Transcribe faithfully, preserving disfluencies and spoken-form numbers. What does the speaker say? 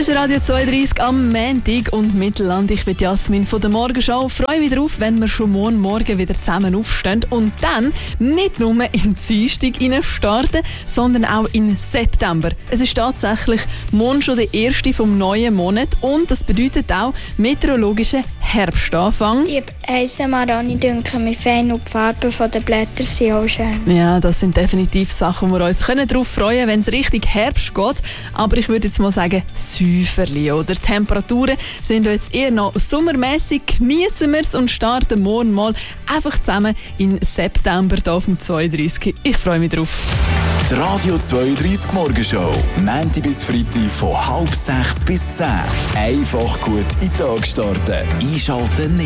ist Radio zweiunddreißig am Montag und Mittelland. Ich bin Jasmin von der Morgenschau. Ich freue mich darauf, wenn wir schon morgen Morgen wieder zusammen aufstehen und dann nicht nur in die Dienstag starten, sondern auch in September. Es ist tatsächlich morgen schon der erste vom neuen Monat und das bedeutet auch meteorologischen Herbstanfang. Die Eisenmaroni dünken mich fein und die Farben der Blätter sind auch schön. Ja, das sind definitiv Sachen, wo wir uns darauf freuen können, wenn es richtig Herbst geht. Aber ich würde jetzt mal sagen, Säuferli, oder? Die Temperaturen sind jetzt eher noch sommermäßig. Genießen wir es und starten morgen mal einfach zusammen in September hier auf dem zweiunddreißig. Ich freue mich drauf. Die Radio zweiunddreißig Morgenshow. Montag bis Freitag von halb sechs bis zehn. Einfach gut in den Tag starten. Einschalten nicht